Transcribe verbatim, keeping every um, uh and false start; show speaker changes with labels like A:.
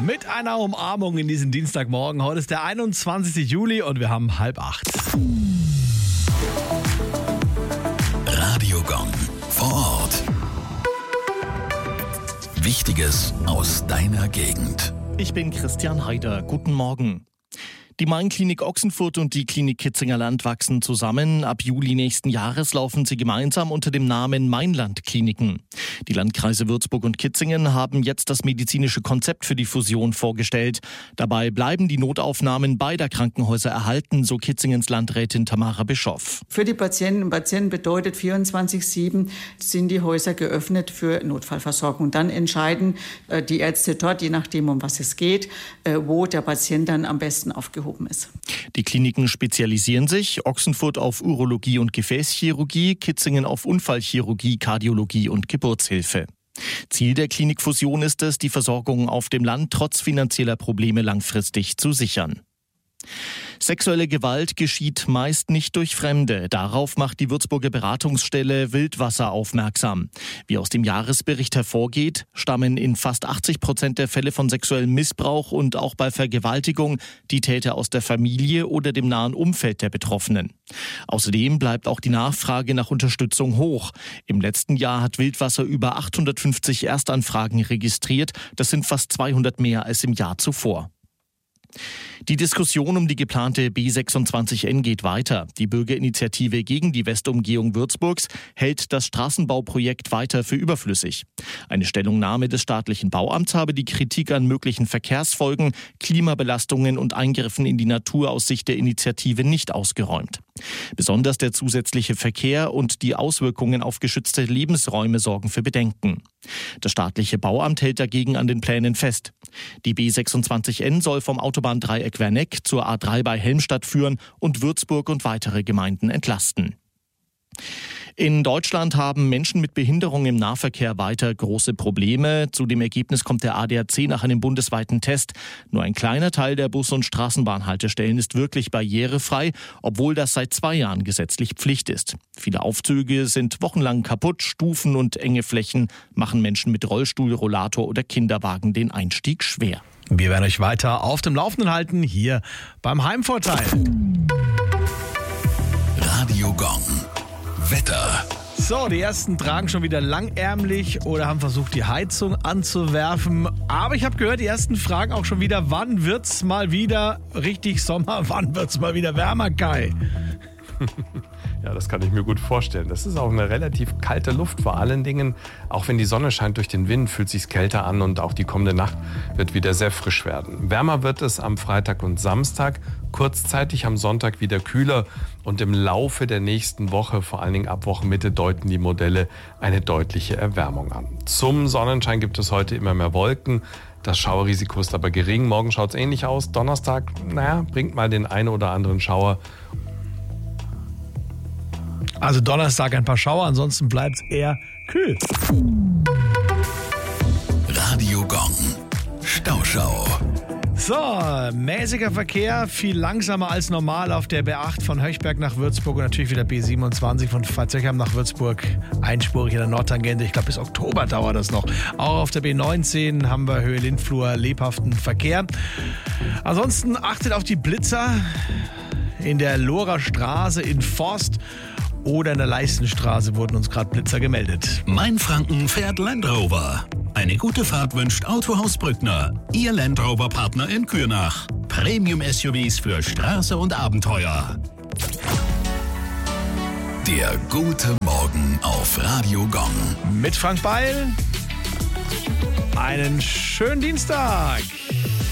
A: Mit einer Umarmung in diesem Dienstagmorgen. Heute ist der einundzwanzigste Juli und wir haben halb acht.
B: Radio Gong vor Ort. Wichtiges aus deiner Gegend.
C: Ich bin Christian Heider. Guten Morgen. Die Main-Klinik Ochsenfurt und die Klinik Kitzingerland wachsen zusammen. Ab Juli nächsten Jahres laufen sie gemeinsam unter dem Namen Mainland-Kliniken. Die Landkreise Würzburg und Kitzingen haben jetzt das medizinische Konzept für die Fusion vorgestellt. Dabei bleiben die Notaufnahmen beider Krankenhäuser erhalten, so Kitzingens Landrätin Tamara Bischoff.
D: Für die Patientinnen und Patienten bedeutet vierundzwanzig sieben sind die Häuser geöffnet für Notfallversorgung. Dann entscheiden die Ärzte dort, je nachdem, um was es geht, wo der Patient dann am besten aufgehoben ist.
C: Die Kliniken spezialisieren sich, Ochsenfurt auf Urologie und Gefäßchirurgie, Kitzingen auf Unfallchirurgie, Kardiologie und Geburtshilfe. Ziel der Klinikfusion ist es, die Versorgung auf dem Land trotz finanzieller Probleme langfristig zu sichern. Sexuelle Gewalt geschieht meist nicht durch Fremde. Darauf macht die Würzburger Beratungsstelle Wildwasser aufmerksam. Wie aus dem Jahresbericht hervorgeht, stammen in fast achtzig Prozent der Fälle von sexuellem Missbrauch und auch bei Vergewaltigung die Täter aus der Familie oder dem nahen Umfeld der Betroffenen. Außerdem bleibt auch die Nachfrage nach Unterstützung hoch. Im letzten Jahr hat Wildwasser über achthundertfünfzig Erstanfragen registriert. Das sind fast zweihundert mehr als im Jahr zuvor. Die Diskussion um die geplante B sechsundzwanzig N geht weiter. Die Bürgerinitiative gegen die Westumgehung Würzburgs hält das Straßenbauprojekt weiter für überflüssig. Eine Stellungnahme des staatlichen Bauamts habe die Kritik an möglichen Verkehrsfolgen, Klimabelastungen und Eingriffen in die Natur aus Sicht der Initiative nicht ausgeräumt. Besonders der zusätzliche Verkehr und die Auswirkungen auf geschützte Lebensräume sorgen für Bedenken. Das staatliche Bauamt hält dagegen an den Plänen fest. Die B sechsundzwanzig N soll vom Autobahndreieck Werneck zur A drei bei Helmstadt führen und Würzburg und weitere Gemeinden entlasten. In Deutschland haben Menschen mit Behinderung im Nahverkehr weiter große Probleme. Zu dem Ergebnis kommt der A D A C nach einem bundesweiten Test. Nur ein kleiner Teil der Bus- und Straßenbahnhaltestellen ist wirklich barrierefrei, obwohl das seit zwei Jahren gesetzlich Pflicht ist. Viele Aufzüge sind wochenlang kaputt, Stufen und enge Flächen machen Menschen mit Rollstuhl, Rollator oder Kinderwagen den Einstieg schwer.
A: Wir werden euch weiter auf dem Laufenden halten, hier beim Heimvorteil.
B: Radio Gong. Wetter.
A: So, die ersten tragen schon wieder langärmlich oder haben versucht, die Heizung anzuwerfen. Aber ich habe gehört, die ersten fragen auch schon wieder, wann wird's mal wieder richtig Sommer? Wann wird's mal wieder wärmer, Kai?
E: Ja, das kann ich mir gut vorstellen. Das ist auch eine relativ kalte Luft, vor allen Dingen, auch wenn die Sonne scheint durch den Wind, fühlt es sich kälter an und auch die kommende Nacht wird wieder sehr frisch werden. Wärmer wird es am Freitag und Samstag, kurzzeitig am Sonntag wieder kühler und im Laufe der nächsten Woche, vor allen Dingen ab Wochenmitte, deuten die Modelle eine deutliche Erwärmung an. Zum Sonnenschein gibt es heute immer mehr Wolken. Das Schauerrisiko ist aber gering. Morgen schaut es ähnlich aus. Donnerstag, naja, bringt mal den einen oder anderen Schauer.
A: Also Donnerstag ein paar Schauer, ansonsten bleibt es eher kühl.
B: Radio Gong. Stauschau.
A: So, mäßiger Verkehr, viel langsamer als normal auf der B acht von Höchberg nach Würzburg und natürlich wieder B siebenundzwanzig von Pfalzöchheim nach Würzburg. Einspurig in der Nordtangente, ich glaube bis Oktober dauert das noch. Auch auf der B neunzehn haben wir Höhe Lindflur lebhaften Verkehr. Ansonsten achtet auf die Blitzer in der Lohrer Straße in Forst. Oder in der Leistenstraße wurden uns gerade Blitzer gemeldet.
B: Mainfranken fährt Land Rover. Eine gute Fahrt wünscht Autohaus Brückner. Ihr Land Rover-Partner in Kürnach. Premium-S U Vs für Straße und Abenteuer. Der gute Morgen auf Radio Gong.
A: Mit Frank Beil. Einen schönen Dienstag.